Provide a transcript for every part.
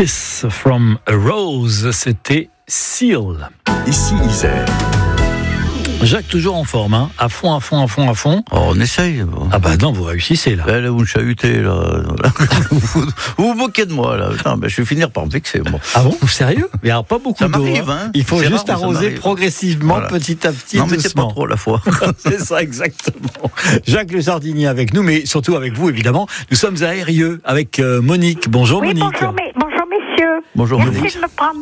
Kiss from a Rose, c'était Seal. Ici Isère. Jacques, toujours en forme, hein, à fond. Oh, on essaye. Ah bah non, vous réussissez là. Là, vous me chahutez, là. Vous vous moquez de moi, là. Putain, je vais finir par me vexer, moi. Ah bon, sérieux? Il n'y a pas beaucoup Ça d'eau. m'arrive, hein. Il faut C'est juste rare, mais ça arroser m'arrive. progressivement, Voilà. petit à petit, Non, mais c'est pas doucement. trop, la fois. C'est ça, exactement. Jacques Le Jardinier avec nous, mais surtout avec vous, évidemment. Nous sommes à Eyrieux avec Monique. Bonjour, Oui, Monique. bonjour messieurs. Bonjour, Merci Monique. de me prendre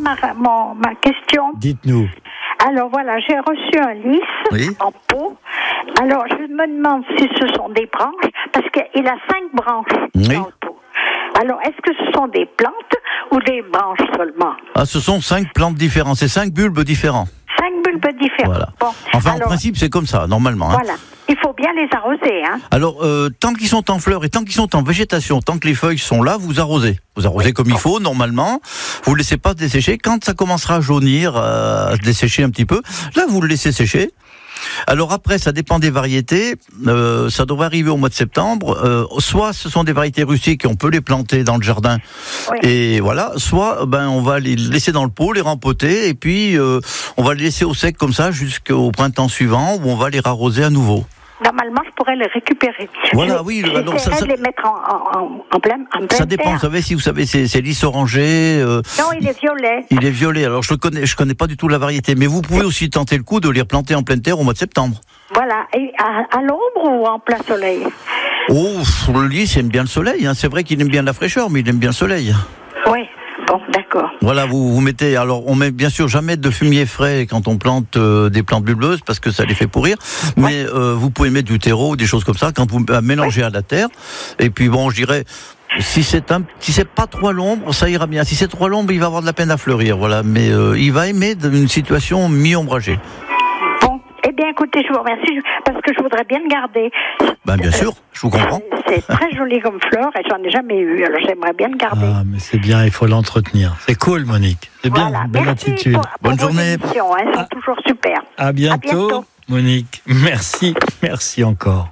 ma question. Dites-nous. Alors voilà, j'ai reçu un lys Oui. en pot. Alors je me demande si ce sont des branches, parce qu'il a 5 branches Oui. dans le pot. Alors est-ce que ce sont des plantes ou des branches seulement? Ah, ce sont 5 plantes différentes. C'est 5 bulbes différents. 5 bulbes différents. Voilà. Bon, Enfin, alors, en principe, c'est comme ça, normalement. Hein. voilà. Il faut bien les arroser, hein. Alors, tant qu'ils sont en fleurs et tant qu'ils sont en végétation, tant que les feuilles sont là, vous arrosez. Vous arrosez comme il faut, normalement. Vous ne laissez pas dessécher. Quand ça commencera à jaunir, à se dessécher un petit peu, là, vous le laissez sécher. Alors après, ça dépend des variétés. Ça devrait arriver au mois de septembre. Soit ce sont des variétés rustiques et on peut les planter dans le jardin. Oui. Et voilà. Soit on va les laisser dans le pot, les rempoter, et puis on va les laisser au sec comme ça jusqu'au printemps suivant où on va les arroser à nouveau. Normalement, je pourrais les récupérer. Voilà, oui, alors ça- J'essaierai de les mettre en plein Ça dépend, vous savez, si vous savez, c'est lys orangé. Non, il est violet. Il est violet. Alors je connais pas du tout la variété, mais vous pouvez aussi tenter le coup de les replanter en pleine terre au mois de septembre. Voilà. Et à l'ombre ou en plein soleil? Oh, le lys il aime bien le soleil. Hein. C'est vrai qu'il aime bien la fraîcheur, mais il aime bien le soleil. Oui. Bon, d'accord. Voilà, vous mettez. Alors, on met bien sûr jamais de fumier frais quand on plante des plantes bulbeuses parce que ça les fait pourrir. Mais vous pouvez mettre du terreau, des choses comme ça quand vous mélangez à la terre. Et puis bon, je dirais. Si c'est pas trop à l'ombre, ça ira bien. Si c'est trop à l'ombre, il va avoir de la peine à fleurir, voilà. Mais il va aimer une situation mi-ombragée. Bon, eh bien, écoutez, je vous remercie parce que je voudrais bien le garder. Ben bien sûr, je vous comprends. C'est très joli comme fleur et j'en ai jamais eu, alors j'aimerais bien le garder. Ah, mais c'est bien, il faut l'entretenir. C'est cool, Monique. C'est bien, Voilà. belle Merci attitude. pour Bonne vos journée. émissions, hein, c'est toujours super. À bientôt, Monique. Merci encore.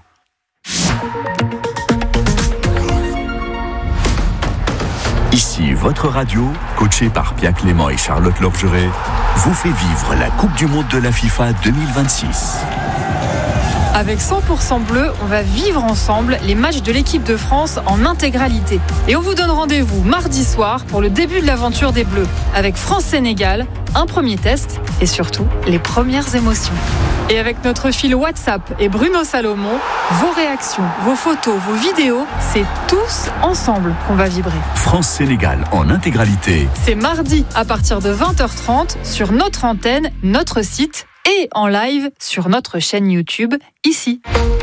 Ici votre radio, coachée par Pierre Clément et Charlotte Lorgeret, vous fait vivre la Coupe du Monde de la FIFA 2026. Avec 100% bleu, on va vivre ensemble les matchs de l'équipe de France en intégralité. Et on vous donne rendez-vous mardi soir pour le début de l'aventure des Bleus. Avec France-Sénégal, un premier test et surtout les premières émotions. Et avec notre fil WhatsApp et Bruno Salomon, vos réactions, vos photos, vos vidéos, c'est tous ensemble qu'on va vibrer. France-Sénégal en intégralité. C'est mardi à partir de 20h30 sur notre antenne, notre site et en live sur notre chaîne YouTube, ici.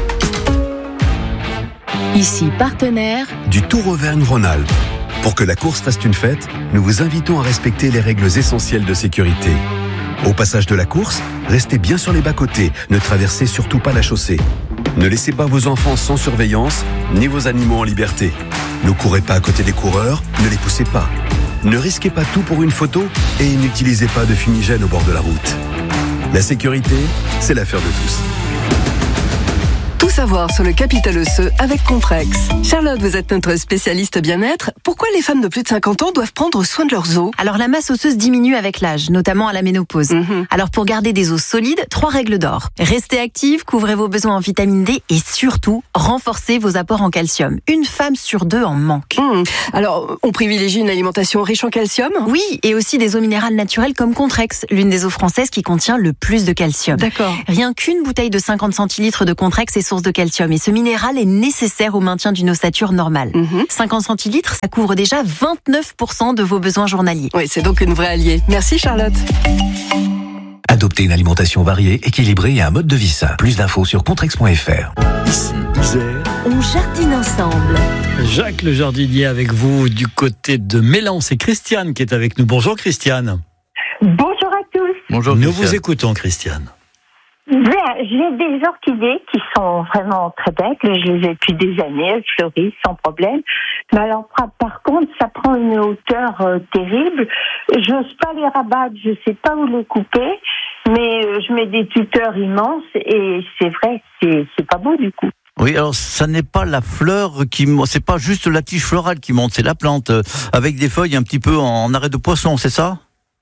Ici, partenaire. Du Tour Auvergne-Rhône-Alpes. Pour que la course fasse une fête, nous vous invitons à respecter les règles essentielles de sécurité. Au passage de la course, restez bien sur les bas-côtés, ne traversez surtout pas la chaussée. Ne laissez pas vos enfants sans surveillance, ni vos animaux en liberté. Ne courez pas à côté des coureurs, ne les poussez pas. Ne risquez pas tout pour une photo et n'utilisez pas de fumigène au bord de la route. La sécurité, c'est l'affaire de tous. Tout savoir sur le capital osseux avec Comprex. Charlotte, vous êtes notre spécialiste bien-être. Pourquoi les femmes de plus de 50 ans doivent prendre soin de leurs os? Alors la masse osseuse diminue avec l'âge, notamment à la ménopause. Alors pour garder des os solides, 3 règles d'or. Restez active, couvrez vos besoins en vitamine D et surtout, renforcez vos apports en calcium. Une femme sur 2 en manque. Alors, on privilégie une alimentation riche en calcium? Oui, et aussi des eaux minérales naturelles comme Contrex, l'une des eaux françaises qui contient le plus de calcium. D'accord. Rien qu'une bouteille de 50 centilitres de Contrex est source de calcium et ce minéral est nécessaire au maintien d'une ossature normale. 50 centilitres, ça couvre déjà 29% de vos besoins journaliers. Oui, c'est donc une vraie alliée. Merci Charlotte. Adoptez une alimentation variée, équilibrée et un mode de vie sain. Plus d'infos sur contrex.fr. Ici Isère. On jardine ensemble. Jacques Le Jardinier avec vous du côté de Mélan. C'est Christiane qui est avec nous. Bonjour Christiane. Bonjour à tous. Bonjour. Nous Christiane. vous écoutons Christiane. Bien, j'ai des orchidées qui sont vraiment très belles. Je les ai depuis des années, elles fleurissent sans problème. Mais alors, par contre, ça prend une hauteur terrible. J'ose pas les rabattre, je sais pas où les couper. Mais je mets des tuteurs immenses et c'est vrai, c'est pas beau du coup. Oui, alors ça n'est pas la fleur c'est pas juste la tige florale qui monte, c'est la plante avec des feuilles un petit peu en arrêt de poisson, c'est ça?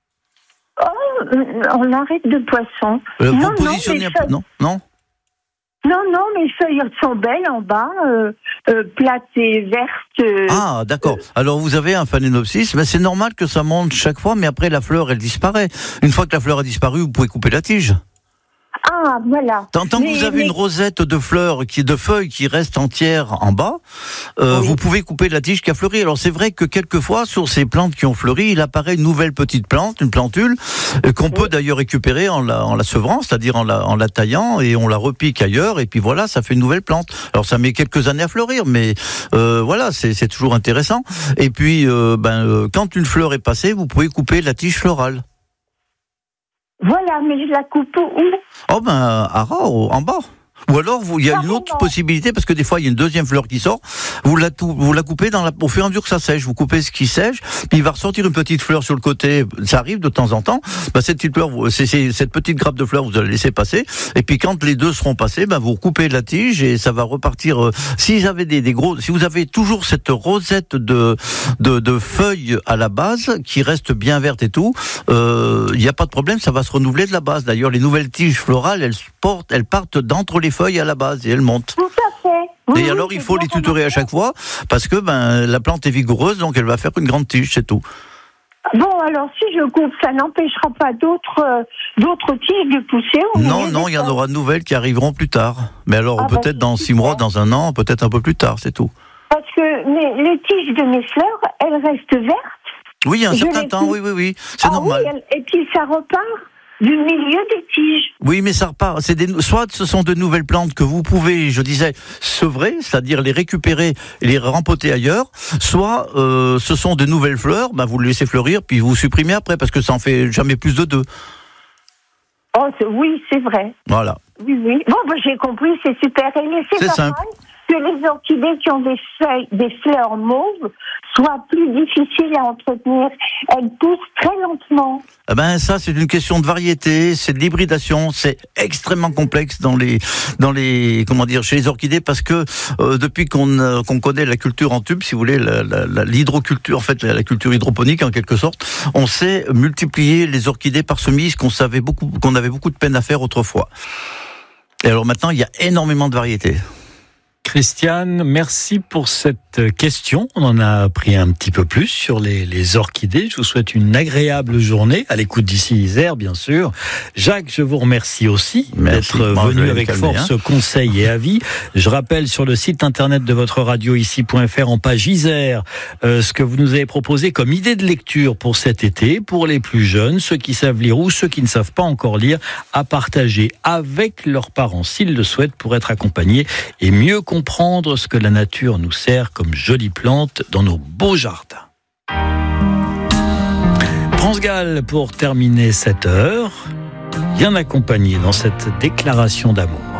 En arrêt de poisson. Vous positionnez non? Non, mes feuilles sont belles en bas, plates et vertes. Ah, d'accord. Alors vous avez un phalaenopsis, mais c'est normal que ça monte chaque fois, mais après la fleur, elle disparaît. Une fois que la fleur a disparu, vous pouvez couper la tige. Ah, voilà. Tant que vous avez une rosette de fleurs, de feuilles qui reste entière en bas, vous pouvez couper la tige qui a fleuri. Alors c'est vrai que quelquefois, sur ces plantes qui ont fleuri, il apparaît une nouvelle petite plante, une plantule, qu'on peut d'ailleurs récupérer en la sevrant, c'est-à-dire en la taillant, et on la repique ailleurs, et puis voilà, ça fait une nouvelle plante. Alors ça met quelques années à fleurir, mais voilà, c'est toujours intéressant. Et puis, quand une fleur est passée, vous pouvez couper la tige florale. Voilà, mais je la coupe où? À ras, en bas. Ou alors, il y a une autre possibilité, parce que des fois, il y a une deuxième fleur qui sort. Vous la coupez au fur et à mesure que ça sèche. Vous coupez ce qui sèche, puis il va ressortir une petite fleur sur le côté. Ça arrive de temps en temps. Cette petite fleur, cette petite grappe de fleurs, vous allez laisser passer. Et puis, quand les deux seront passés, vous coupez la tige et ça va repartir. Si vous avez toujours cette rosette de feuilles à la base, qui reste bien verte et tout, il n'y a pas de problème, ça va se renouveler de la base. D'ailleurs, les nouvelles tiges florales, elles partent d'entre les feuilles à la base et elles montent. Tout à fait. Et alors il faut les tutorer à chaque fois parce que la plante est vigoureuse, donc elle va faire une grande tige, c'est tout. Bon, alors si je coupe, ça n'empêchera pas d'autres tiges de pousser? Non, il y en aura de nouvelles qui arriveront plus tard. Mais alors peut-être dans 6 mois, dans 1 an, peut-être un peu plus tard, c'est tout. Parce que les tiges de mes fleurs, elles restent vertes. Oui, il y a un certain temps, oui, c'est normal. Oui, et puis ça repart du milieu des tiges. Oui, mais ça repart. Soit ce sont de nouvelles plantes que vous pouvez, je disais, sevrer, c'est-à-dire les récupérer et les rempoter ailleurs, soit ce sont de nouvelles fleurs, vous les laissez fleurir, puis vous supprimez après, parce que ça en fait jamais plus de 2. Oh, oui, c'est vrai. Voilà. Oui. Bon, j'ai compris, c'est super. Et c'est pas simple. mal que les orchidées qui ont des fleurs mauves soient plus difficiles à entretenir. Elles poussent très lentement. Ça, c'est une question de variété, c'est de l'hybridation, c'est extrêmement complexe chez les orchidées, parce que depuis qu'on connaît la culture en tube, si vous voulez, l'hydroculture, en fait, la culture hydroponique en quelque sorte, on sait multiplier les orchidées par semis, qu'on avait beaucoup de peine à faire autrefois. Et alors maintenant, il y a énormément de variétés. Christiane, merci pour cette question. On en a appris un petit peu plus sur les orchidées. Je vous souhaite une agréable journée à l'écoute d'ici Isère, bien sûr. Jacques, je vous remercie aussi d'être venu avec force, conseils et avis. Je rappelle sur le site internet de votre radio ici.fr en page Isère ce que vous nous avez proposé comme idée de lecture pour cet été, pour les plus jeunes, ceux qui savent lire ou ceux qui ne savent pas encore lire, à partager avec leurs parents s'ils le souhaitent pour être accompagnés et mieux comprendre ce que la nature nous sert comme jolies plantes dans nos beaux jardins. France Gall pour terminer cette heure, bien accompagné dans cette déclaration d'amour.